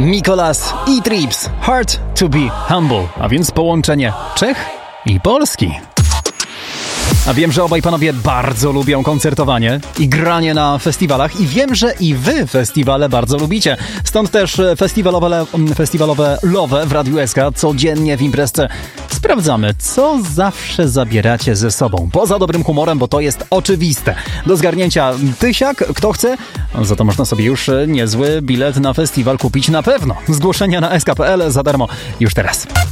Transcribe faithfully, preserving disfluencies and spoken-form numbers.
Mikolas i Trips. Hard to be humble, a więc połączenie Czech i Polski. A wiem, że obaj panowie bardzo lubią koncertowanie i granie na festiwalach i wiem, że i wy festiwale bardzo lubicie. Stąd też festiwalowe, festiwalowe Love w Radiu S K codziennie w imprezce sprawdzamy, co zawsze zabieracie ze sobą. Poza dobrym humorem, bo to jest oczywiste. Do zgarnięcia tysiak, kto chce, za to można sobie już niezły bilet na festiwal kupić na pewno. Zgłoszenia na s k kropka p l za darmo już teraz.